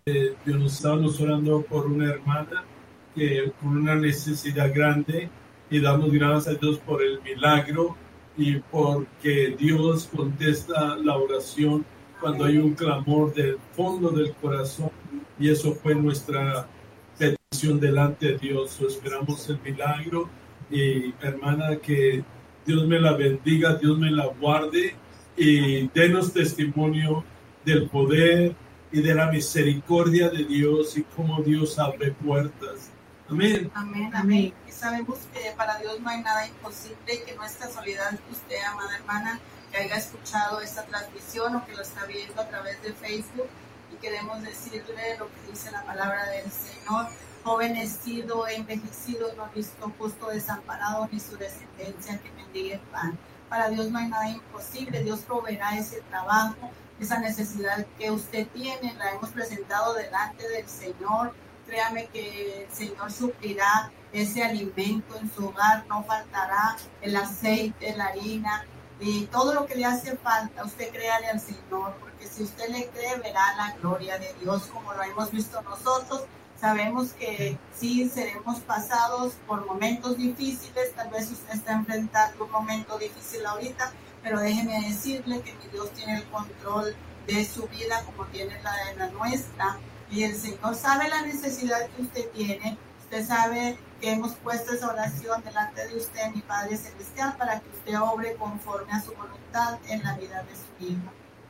Dios, nos estábamos orando por una hermana que con una necesidad grande, y damos gracias a Dios por el milagro y porque Dios contesta la oración cuando hay un clamor del fondo del corazón, y eso fue nuestra petición delante de Dios. Esperamos el milagro, y hermana, que Dios me la bendiga, Dios me la guarde, y denos testimonio del poder y de la misericordia de Dios y cómo Dios abre puertas. Amén. Amén, amén. Y sabemos que para Dios no hay nada imposible, que no es casualidad que usted, amada hermana, que haya escuchado esta transmisión o que lo está viendo a través de Facebook, y queremos decirle lo que dice la palabra del Señor. Jovenecido e envejecido no ha visto justo desamparado, ni su descendencia que mendigue pan. Para Dios no hay nada imposible. Dios proveerá ese trabajo, esa necesidad que usted tiene. La hemos presentado delante del Señor. Créame que el Señor suplirá ese alimento en su hogar. No faltará el aceite, la harina y todo lo que le hace falta. Usted créale al Señor, porque si usted le cree, verá la gloria de Dios como lo hemos visto nosotros. Sabemos que sí seremos pasados por momentos difíciles. Tal vez usted está enfrentando un momento difícil ahorita, pero déjeme decirle que mi Dios tiene el control de su vida como tiene la de la nuestra. Y el Señor sabe la necesidad que usted tiene. Usted sabe que hemos puesto esa oración delante de usted, mi Padre Celestial, para que usted obre conforme a su voluntad en la vida de su hija.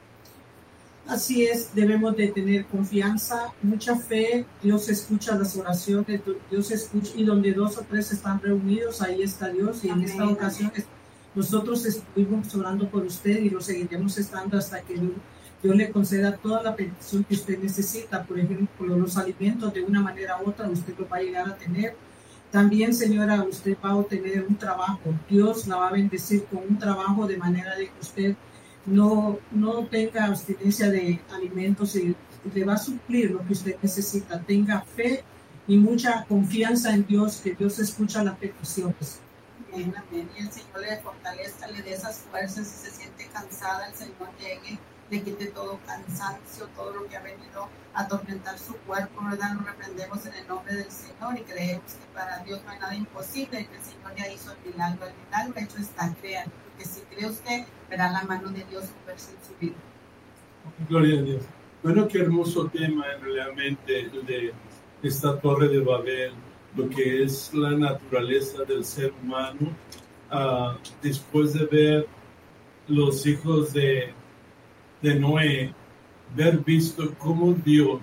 Así es, debemos de tener confianza, mucha fe. Dios escucha las oraciones, Dios escucha, y donde 2 o 3 están reunidos, ahí está Dios. Y en esta ocasión nosotros estuvimos orando por usted y lo seguiremos estando hasta que Dios le conceda toda la petición que usted necesita. Por ejemplo, los alimentos, de una manera u otra usted lo va a llegar a tener. También, señora, usted va a obtener un trabajo. Dios la va a bendecir con un trabajo, de manera de que usted no tenga abstinencia de alimentos, y le va a suplir lo que usted necesita. Tenga fe y mucha confianza en Dios, que Dios escucha las peticiones. Amén, amén. Y el Señor le fortalezca, le dé esas fuerzas. Si se siente cansada, el Señor llegue, le quite todo cansancio, todo lo que ha venido a atormentar su cuerpo, ¿verdad? Lo reprendemos en el nombre del Señor y creemos que para Dios no hay nada imposible, y que el Señor ya hizo el milagro hecho está. Crean, porque si cree usted, verá la mano de Dios moverse en su vida. Gloria a Dios. Bueno, qué hermoso tema realmente el de esta torre de Babel, lo que es la naturaleza del ser humano. Después de ver los hijos de Noé, ver visto cómo Dios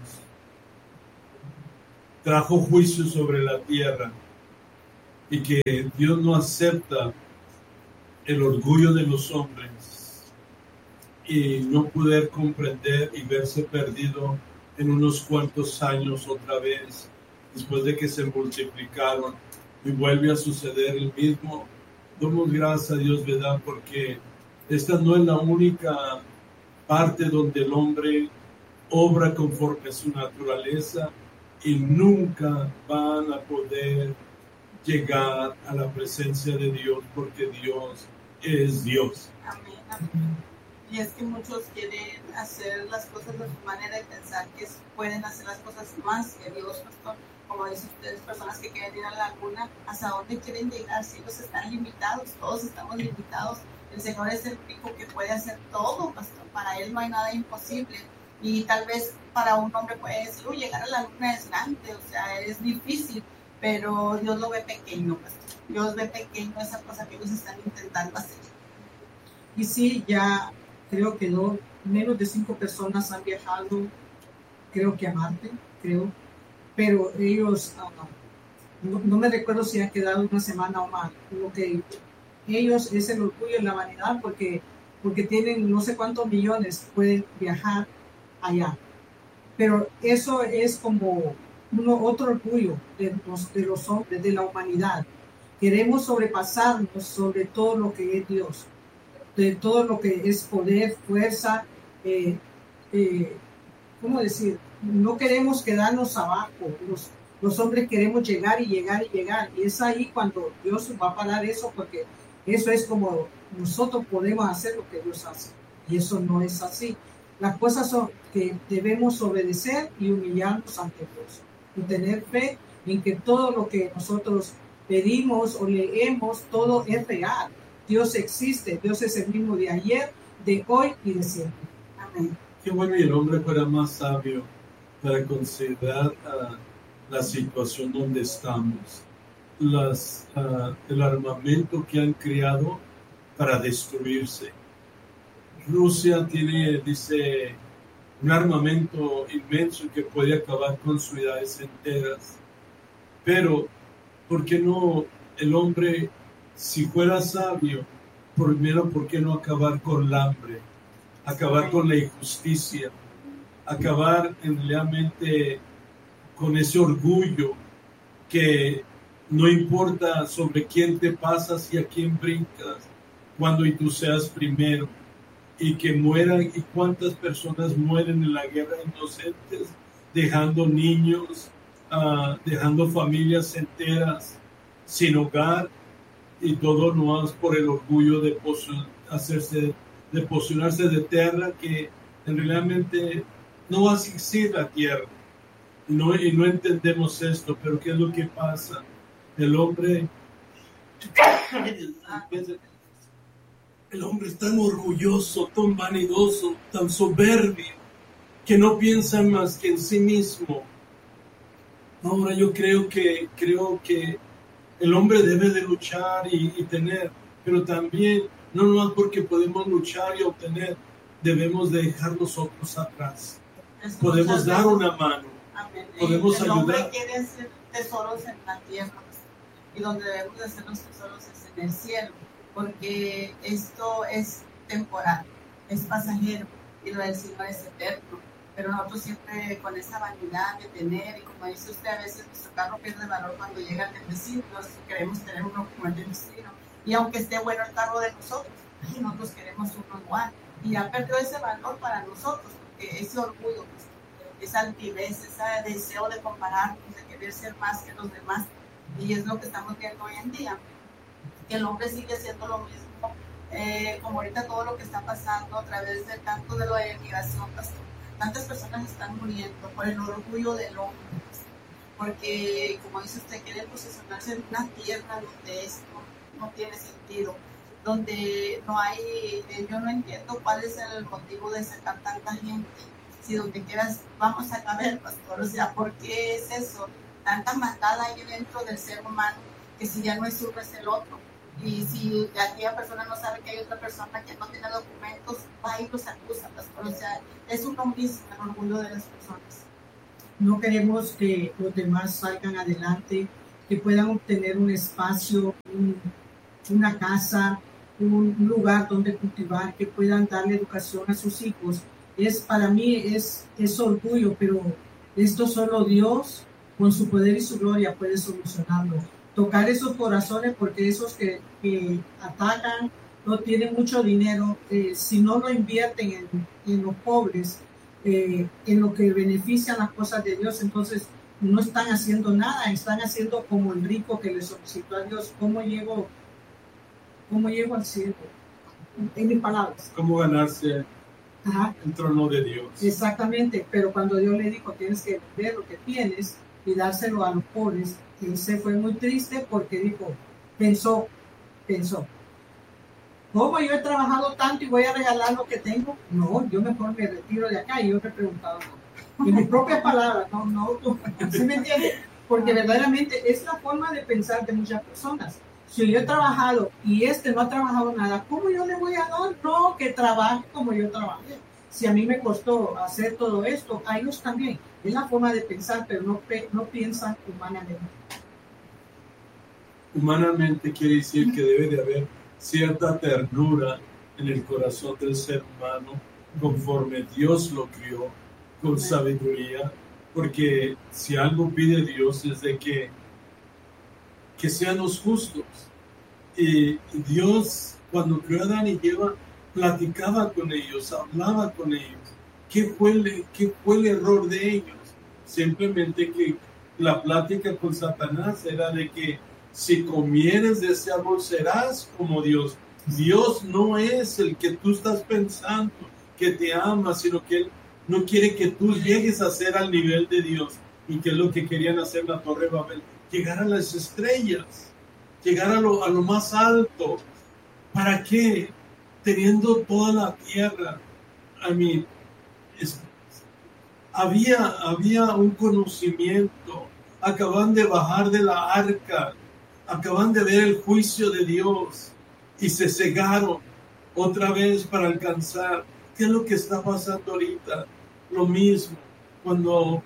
trajo juicio sobre la tierra, y que Dios no acepta el orgullo de los hombres, y no poder comprender y verse perdido en unos cuantos años otra vez, después de que se multiplicaron, y vuelve a suceder el mismo. Damos gracias a Dios, ¿verdad? Porque esta no es la única parte donde el hombre obra conforme a su naturaleza, y nunca van a poder llegar a la presencia de Dios, porque Dios es Dios. Amén, amén. Y es que muchos quieren hacer las cosas de su manera y pensar que pueden hacer las cosas más que Dios, pastor. Como dicen ustedes, personas que quieren ir a la luna, ¿hasta dónde quieren llegar? Si ellos están limitados, todos estamos limitados. El Señor es el único que puede hacer todo, pastor. Para Él no hay nada imposible. Y tal vez para un hombre puede decir, llegar a la luna es grande, o sea, es difícil, pero Dios lo ve pequeño, pastor. Dios ve pequeño esa cosa que ellos están intentando hacer. Y sí, ya creo que menos de 5 personas han viajado, creo que a Marte, pero ellos, no me recuerdo si han quedado una semana o más. Lo que ellos es el orgullo y la vanidad, porque tienen no sé cuántos millones, pueden viajar allá. Pero eso es como otro orgullo de los hombres, de la humanidad. Queremos sobrepasarnos sobre todo lo que es Dios, de todo lo que es poder, fuerza, ¿cómo decir? No queremos quedarnos abajo. Los hombres queremos llegar y llegar y llegar. Y es ahí cuando Dios va a parar eso, porque eso es como nosotros podemos hacer lo que Dios hace. Y eso no es así. Las cosas son que debemos obedecer y humillarnos ante Dios y tener fe en que todo lo que nosotros pedimos o leemos, todo es real. Dios existe, Dios es el mismo de ayer, de hoy y de siempre. Amén. Qué bueno y el hombre fuera más sabio para considerar la situación donde estamos, el armamento que han creado para destruirse. Rusia tiene, dice, un armamento inmenso que puede acabar con ciudades enteras. Pero, ¿por qué no el hombre, si fuera sabio, primero, ¿por qué no acabar con el hambre? Acabar con la injusticia, acabar realmente con ese orgullo que no importa sobre quién te pasas y a quién brincas, cuando y tú seas primero, y que mueran, y cuántas personas mueren en la guerra inocentes, dejando niños, dejando familias enteras sin hogar, y todo no es por el orgullo de posicionarse de tierra, que realmente no va a existir la tierra. Y no entendemos esto, pero ¿qué es lo que pasa? El hombre es tan orgulloso, tan vanidoso, tan soberbio, que no piensa más que en sí mismo. Ahora yo creo que el hombre debe de luchar y tener, pero también, no nomás porque podemos luchar y obtener, debemos de dejar nosotros atrás. Podemos dar una mano. Amén. Podemos el ayudar. hombre quiere hacer tesoros en la tierra, y donde debemos de hacer los tesoros es en el cielo, porque esto es temporal, es pasajero, y lo del Señor es eterno. Pero nosotros siempre con esa vanidad de tener, y como dice usted, a veces nuestro carro pierde valor cuando llega el vecino, nosotros queremos tener uno como el del vecino, y aunque esté bueno el carro de nosotros, nosotros queremos uno igual, y ya perdió ese valor para nosotros, porque ese orgullo, pues, esa altivez, ese deseo de compararnos, de querer ser más que los demás, y es lo que estamos viendo hoy en día, que el hombre sigue siendo lo mismo, como ahorita todo lo que está pasando a través de tanto de lo de migración, pastor. Tantas personas están muriendo por el orgullo del hombre, porque como dice usted, quiere posicionarse en una tierra donde esto no tiene sentido, donde no hay, yo no entiendo cuál es el motivo de sacar tanta gente, si donde quieras vamos a caber, pastor, o sea, ¿por qué es eso? Tanta maldad hay dentro del ser humano, que si ya no es uno es el otro. Y si aquella persona no sabe que hay otra persona que no tiene documentos, va y los acusa, pastor. O sea, es un mismo el orgullo de las personas. No queremos que los demás salgan adelante, que puedan obtener un espacio, una casa, un lugar donde cultivar, que puedan darle educación a sus hijos. Para mí es orgullo, pero esto solo Dios, con su poder y su gloria, puede solucionarlo. Tocar esos corazones, porque esos que atacan no tienen mucho dinero, si no lo invierten en los pobres, en lo que benefician las cosas de Dios, entonces no están haciendo nada, están haciendo como el rico que le solicitó a Dios, ¿cómo llego al cielo? En mis palabras. ¿Cómo ganarse el trono de Dios? Exactamente, pero cuando Dios le dijo, tienes que ver lo que tienes y dárselo a los pobres, él se fue muy triste porque pensó, ¿cómo yo he trabajado tanto y voy a regalar lo que tengo? No, yo mejor me retiro de acá. Y yo me he preguntado, en mis propias palabras, no, ¿sí me entiendes? Porque verdaderamente es la forma de pensar de muchas personas. Si yo he trabajado y no ha trabajado nada, ¿cómo yo le voy a dar? No, que trabaje como yo trabajé. Si a mí me costó hacer todo esto, a ellos también. Es la forma de pensar, pero no piensan humanamente. Humanamente quiere decir que debe de haber cierta ternura en el corazón del ser humano, conforme Dios lo crió, con sabiduría, porque si algo pide Dios es de que seamos justos. Y Dios, cuando creó a Adán y Eva, platicaba con ellos, hablaba con ellos. ¿Qué fue el error de ellos? Simplemente que la plática con Satanás era de que si comieres de ese árbol serás como Dios. Dios no es el que tú estás pensando, que te ama, sino que Él no quiere que tú llegues a ser al nivel de Dios. Y que es lo que querían hacer la Torre de Babel, llegar a las estrellas, llegar a lo más alto. ¿Para qué? Teniendo toda la tierra. Había un conocimiento. Acaban de bajar de la arca, acaban de ver el juicio de Dios y se cegaron otra vez para alcanzar. ¿Qué es lo que está pasando ahorita? Lo mismo. Cuando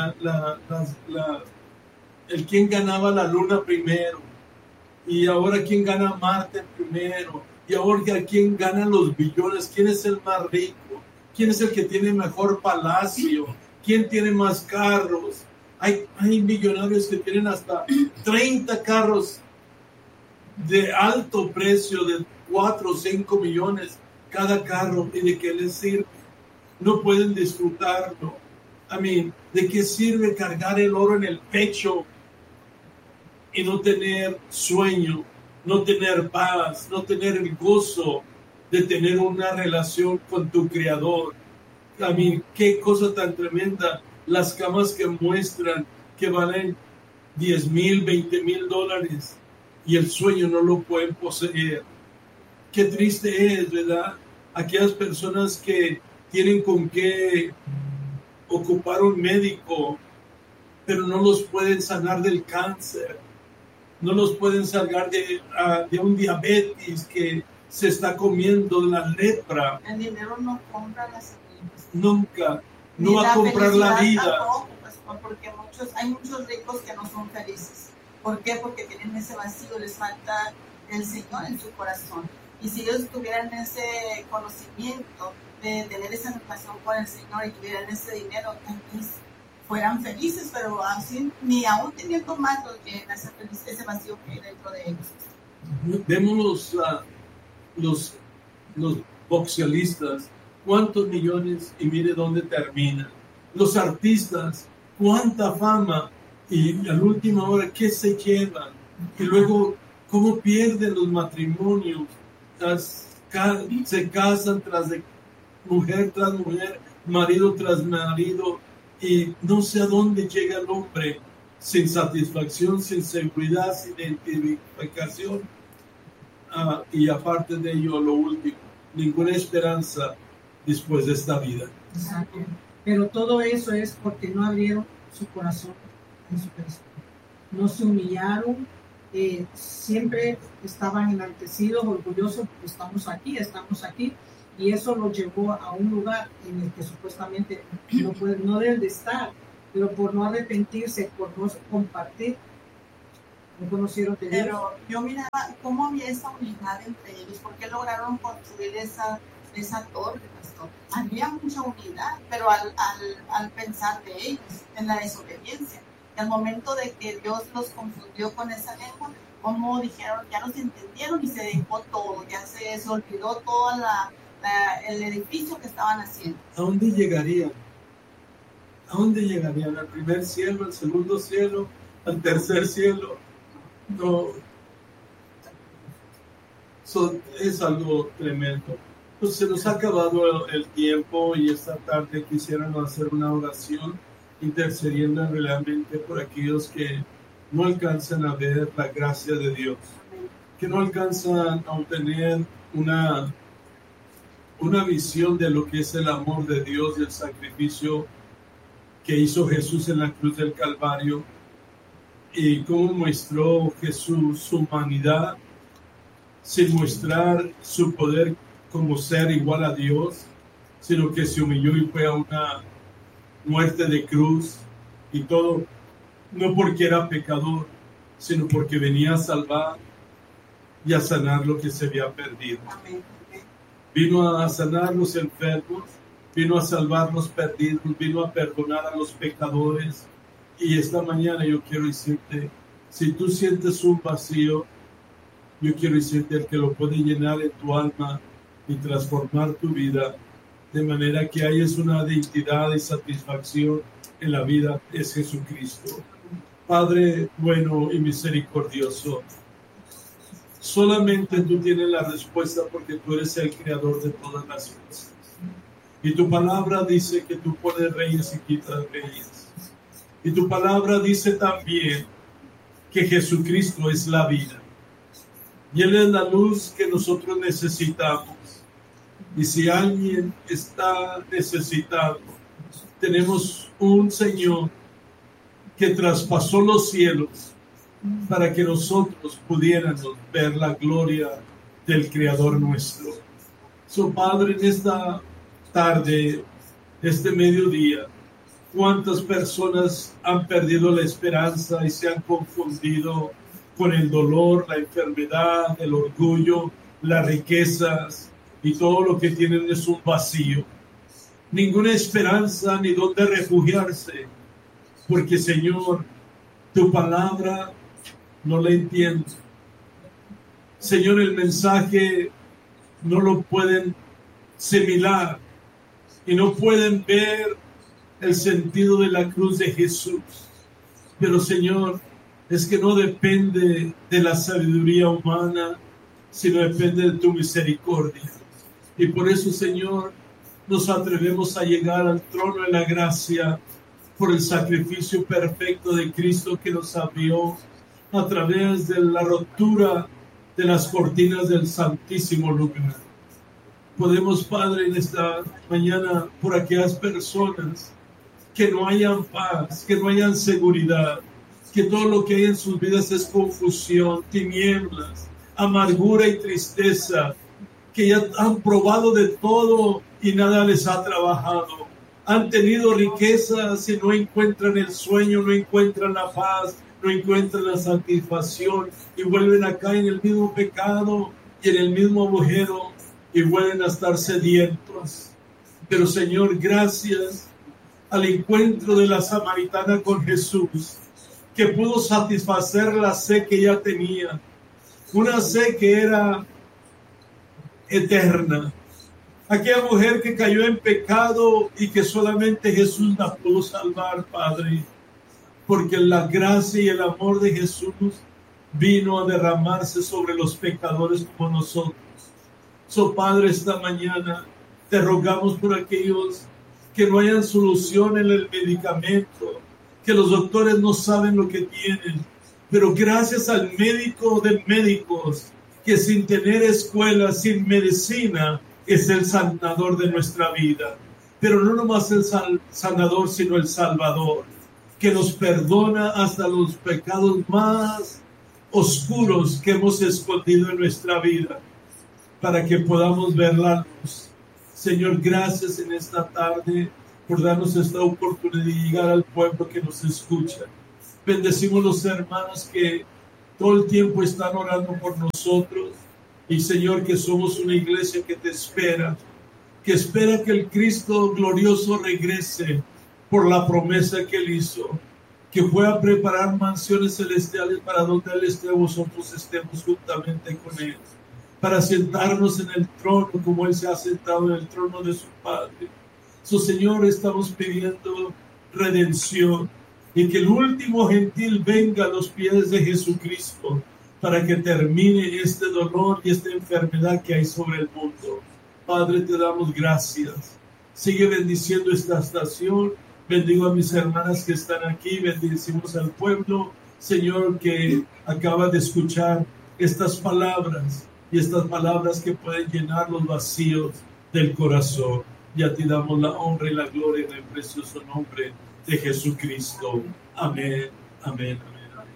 el quien ganaba la luna primero, y ahora quien gana Marte primero, y ahora quien gana los billones, quién es el más rico, quién es el que tiene mejor palacio, quién tiene más carros. Hay millonarios que tienen hasta 30 carros de alto precio, de 4 o 5 millones cada carro, y de qué les sirve. No pueden disfrutarlo. ¿De qué sirve cargar el oro en el pecho y no tener sueño, no tener paz, no tener el gozo de tener una relación con tu Creador? Qué cosa tan tremenda. Las camas que muestran que valen $10,000, $20,000 y el sueño no lo pueden poseer. Qué triste es, ¿verdad? Aquellas personas que tienen con qué ocupar un médico, pero no los pueden sanar del cáncer, no los pueden sanar de un diabetes que se está comiendo, la lepra. El dinero no compra la salud. Nunca, no va a comprar la vida. Tampoco, pues, porque hay muchos ricos que no son felices. ¿Por qué? Porque tienen ese vacío, les falta el Señor en su corazón. Y si ellos tuvieran ese conocimiento de tener esa relación con el Señor y tuvieran ese dinero, entonces fueran felices, pero así, ni aún teniendo más, los llena ese vacío que hay dentro de ellos. Vemos los boxealistas, cuántos millones, y mire dónde terminan. Los artistas, cuánta fama, y a la última hora, ¿qué se llevan? Y luego, ¿cómo pierden los matrimonios? Se casan mujer tras mujer, marido tras marido, y no sé a dónde llega el hombre, sin satisfacción, sin seguridad, sin identificación, y aparte de ello, lo último, ninguna esperanza después de esta vida. Exacto. Pero todo eso es porque no abrieron su corazón a Jesucristo, no se humillaron, siempre estaban enaltecidos, orgullosos, porque estamos aquí, y eso los llevó a un lugar en el que supuestamente no deben de estar, pero por no arrepentirse, por no compartir, no conocieron de Dios. Pero yo miraba cómo había esa unidad entre ellos, porque lograron construir esa torre, pastor. Había mucha unidad, pero al pensar de ellos, en la desobediencia, al momento de que Dios los confundió con esa lengua, como dijeron, ya nos entendieron y se dejó todo, ya se olvidó todo el edificio que estaban haciendo. ¿A dónde llegarían? ¿A dónde llegarían? ¿Al primer cielo, al segundo cielo, al tercer cielo? No. Es algo tremendo. Pues se nos ha acabado el tiempo, y esta tarde quisiéramos hacer una oración intercediendo realmente por aquellos que no alcanzan a ver la gracia de Dios, que no alcanzan a obtener una visión de lo que es el amor de Dios y el sacrificio que hizo Jesús en la cruz del Calvario, y cómo muestró Jesús su humanidad sin mostrar su poder como ser igual a Dios, sino que se humilló y fue a una muerte de cruz, y todo no porque era pecador, sino porque venía a salvar y a sanar lo que se había perdido. Amén. Vino a sanar los enfermos, vino a salvar los perdidos, vino a perdonar a los pecadores. Y esta mañana yo quiero decirte, si tú sientes un vacío, yo quiero decirte el que lo puede llenar en tu alma y transformar tu vida, de manera que hayas una identidad y satisfacción en la vida, es Jesucristo. Padre bueno y misericordioso, solamente tú tienes la respuesta, porque tú eres el creador de todas las cosas. Y tu palabra dice que tú pones reyes y quitas reyes. Y tu palabra dice también que Jesucristo es la vida. Y Él es la luz que nosotros necesitamos. Y si alguien está necesitado, tenemos un Señor que traspasó los cielos para que nosotros pudiéramos ver la gloria del Creador nuestro. Padre, en esta tarde, este mediodía, ¿cuántas personas han perdido la esperanza y se han confundido con el dolor, la enfermedad, el orgullo, las riquezas, y todo lo que tienen es un vacío? Ninguna esperanza ni dónde refugiarse, porque Señor, tu palabra no la entiendo. Señor, el mensaje no lo pueden asimilar y no pueden ver el sentido de la cruz de Jesús. Pero Señor, es que no depende de la sabiduría humana, sino depende de tu misericordia. Y por eso, Señor, nos atrevemos a llegar al trono de la gracia por el sacrificio perfecto de Cristo que nos abrió a través de la rotura de las cortinas del santísimo lugar. Podemos, Padre, en esta mañana, por aquellas personas que no hayan paz, que no hayan seguridad, que todo lo que hay en sus vidas es confusión, tinieblas, amargura y tristeza, que ya han probado de todo y nada les ha trabajado. Han tenido riquezas y no encuentran el sueño, no encuentran la paz, no encuentran la satisfacción y vuelven a caer en el mismo pecado y en el mismo agujero y vuelven a estar sedientos. Pero Señor, gracias al encuentro de la samaritana con Jesús, que pudo satisfacer la sed que ella tenía, una sed que era eterna. Aquella mujer que cayó en pecado y que solamente Jesús la pudo salvar, Padre, porque la gracia y el amor de Jesús vino a derramarse sobre los pecadores como nosotros. Padre, esta mañana te rogamos por aquellos que no hayan solución en el medicamento, que los doctores no saben lo que tienen, pero gracias al médico de médicos, que sin tener escuela, sin medicina, es el sanador de nuestra vida. Pero no nomás el sanador, sino el salvador, que nos perdona hasta los pecados más oscuros que hemos escondido en nuestra vida, para que podamos ver la luz. Señor, gracias en esta tarde por darnos esta oportunidad de llegar al pueblo que nos escucha. Bendecimos los hermanos que todo el tiempo están orando por nosotros. Y Señor, que somos una iglesia que te espera, que espera que el Cristo glorioso regrese por la promesa que Él hizo, que fue a preparar mansiones celestiales para donde Él esté, vosotros estemos juntamente con Él, para sentarnos en el trono como Él se ha sentado en el trono de su Padre. Señor, estamos pidiendo redención y que el último gentil venga a los pies de Jesucristo para que termine este dolor y esta enfermedad que hay sobre el mundo. Padre, te damos gracias. Sigue bendiciendo esta estación. Bendigo a mis hermanas que están aquí. Bendecimos al pueblo, Señor, que acaba de escuchar estas palabras y estas palabras que pueden llenar los vacíos del corazón. Y a ti damos la honra y la gloria en el precioso nombre de Jesucristo. Amén, amén, amén.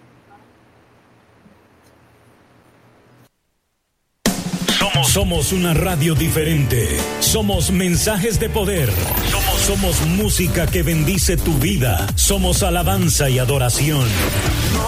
Somos una radio diferente. Somos mensajes de poder. Somos música que bendice tu vida. Somos alabanza y adoración.